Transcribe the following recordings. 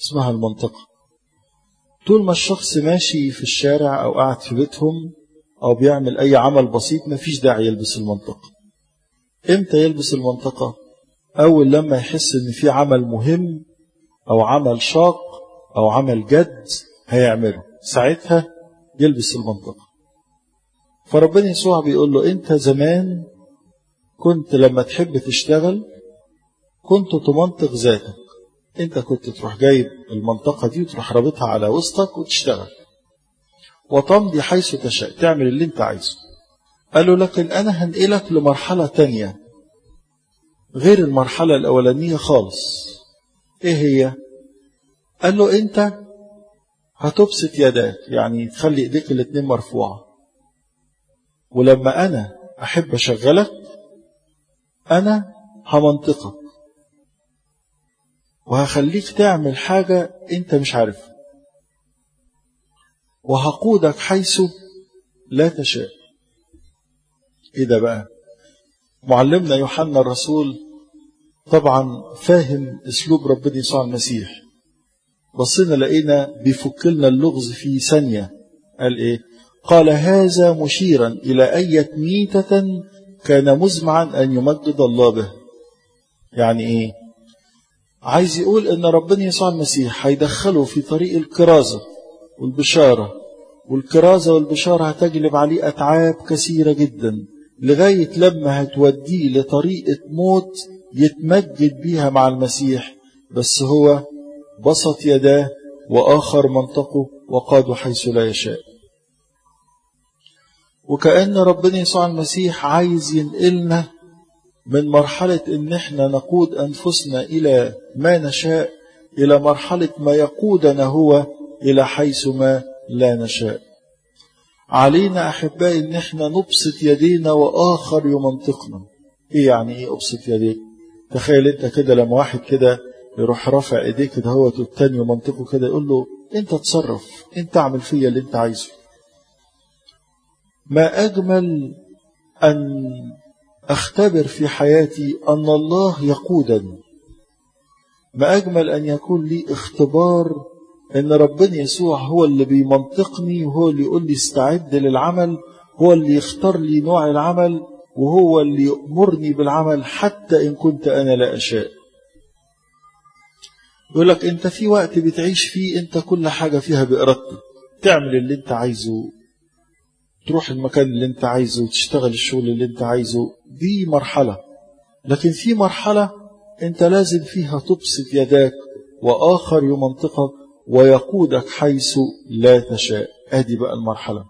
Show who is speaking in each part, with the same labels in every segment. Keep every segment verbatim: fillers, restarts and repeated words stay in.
Speaker 1: اسمها المنطقة. طول ما الشخص ماشي في الشارع أو قاعد في بيتهم أو بيعمل أي عمل بسيط مفيش داعي يلبس المنطقة. إمتى يلبس المنطقة؟ أول لما يحس إن في عمل مهم أو عمل شاق أو عمل جد هيعمله، ساعتها يلبس المنطقة. فربنا يسوع بيقول له أنت زمان كنت لما تحب تشتغل كنت تمنطق ذاتك، أنت كنت تروح جايب المنطقة دي وتروح رابطها على وسطك وتشتغل وتمضي حيث تشاء، تعمل اللي أنت عايزه. قال له لكن أنا هنقلك لمرحلة تانية غير المرحلة الأولانية خالص. إيه هي؟ قال له أنت هتبسط يداك، يعني تخلي إيديك الاتنين مرفوعة، ولما أنا أحب أشغلك أنا همنطقك وهخليك تعمل حاجة أنت مش عارفها وهقودك حيث لا تشاء. إيه ده بقى؟ معلمنا يوحنا الرسول طبعا فاهم أسلوب ربنا يسوع المسيح، بصينا لقينا بيفك لنا اللغز في ثانية. قال إيه؟ قال هذا مشيرا إلى أية ميتة كان مزمعا أن يمجد الله به. يعني إيه؟ عايز يقول إن ربنا يسوع المسيح هيدخله في طريق الكرازة والبشارة، والكرازة والبشارة هتجلب عليه أتعاب كثيرة جدا لغاية لما هتوديه لطريقة موت يتمجد بيها مع المسيح، بس هو بسط يداه وآخر منطقه وقاده حيث لا يشاء. وكأن ربنا يسوع المسيح عايز ينقلنا من مرحلة إن احنا نقود أنفسنا إلى ما نشاء إلى مرحلة ما يقودنا هو إلى حيث ما لا نشاء. علينا أحبائي إن احنا نبسط يدينا وآخر يمنطقنا. إيه يعني إيه أبسط يديك؟ تخيل أنت كده لما واحد كده يروح رافع إيديك كده هو والتاني يمنطقه كده، يقول له أنت تصرف، أنت اعمل فيا اللي أنت عايزه. ما أجمل أن أختبر في حياتي أن الله يقودني، ما أجمل أن يكون لي اختبار أن ربنا يسوع هو اللي بيمنطقني وهو اللي يقول لي استعد للعمل، هو اللي يختار لي نوع العمل وهو اللي يأمرني بالعمل حتى إن كنت أنا لا أشاء. يقول لك أنت في وقت بتعيش فيه أنت كل حاجة فيها بإرادتك، تعمل اللي أنت عايزه، تروح المكان اللي أنت عايزه، تشتغل الشغل اللي أنت عايزه، دي مرحلة. لكن في مرحلة أنت لازم فيها تبسط يداك وآخر يمنطقك ويقودك حيث لا تشاء. هذه بقى المرحلة.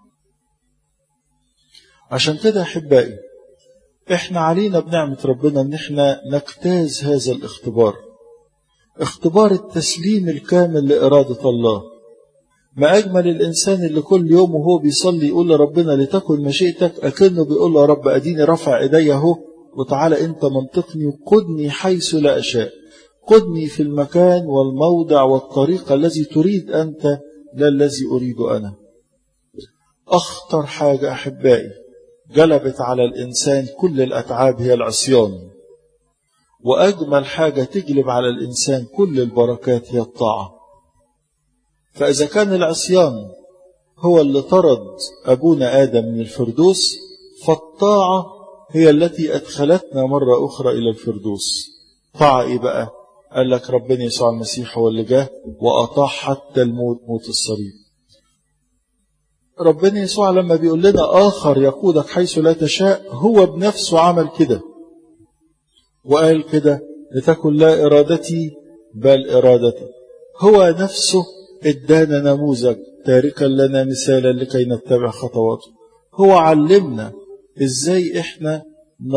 Speaker 1: عشان كده أحبائي إحنا علينا بنعمة ربنا أن إحنا نجتاز هذا الاختبار، اختبار التسليم الكامل لإرادة الله. ما أجمل الإنسان اللي كل يوم وهو بيصلي يقول لربنا لتكن مشيئتك، أكنه بيقول له يا رب أديني رفع إيدي أهو وتعالى أنت منطقني وقدني حيث لا أشاء، قدني في المكان والموضع والطريقة الذي تريد أنت لا الذي أريد أنا. أخطر حاجة أحبائي جلبت على الإنسان كل الأتعاب هي العصيان، وأجمل حاجة تجلب على الإنسان كل البركات هي الطاعة. فإذا كان العصيان هو اللي طرد أبونا آدم من الفردوس، فالطاعة هي التي أدخلتنا مرة أخرى إلى الفردوس. طاعة إيه بقى؟ قال لك ربنا يسوع المسيح هو اللي جاه وأطاع حتى الموت، موت الصليب. ربنا يسوع لما بيقول لنا آخر يقودك حيث لا تشاء، هو بنفسه عمل كده وقال كده لتكن لا إرادتي بل إرادتي. هو نفسه ادانا نموذج تاركا لنا مثالا لكي نتبع خطواته. هو علمنا ازاي احنا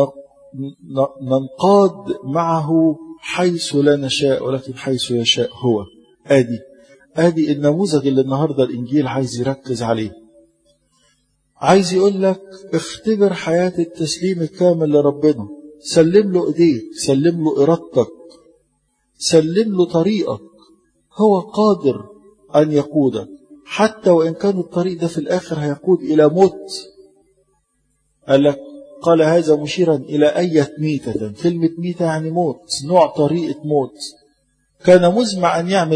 Speaker 1: ننقاد معه حيث لا نشاء ولكن حيث يشاء هو. ادي ادي النموذج اللي النهارده الانجيل عايز يركز عليه. عايز يقول لك اختبر حياة التسليم الكامل لربنا، سلم له ايديك، سلم له ارادتك، سلم له طريقك. هو قادر أن يقودك حتى وإن كان الطريق ده في الآخر هيقود إلى موت. قال لك قال هذا مشيرا إلى أية ميتة. كلمة ميتة يعني موت، نوع طريقة موت. كان مزمع أن يعمل